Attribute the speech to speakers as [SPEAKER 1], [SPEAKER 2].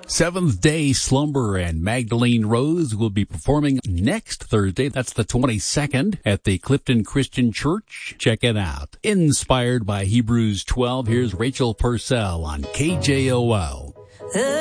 [SPEAKER 1] Seventh Day Slumber and Magdalene Rose will be performing next Thursday. That's the 22nd at the Clifton Christian Church. Check it out. Inspired by Hebrews 12, here's Rachel Purcell on KJOO.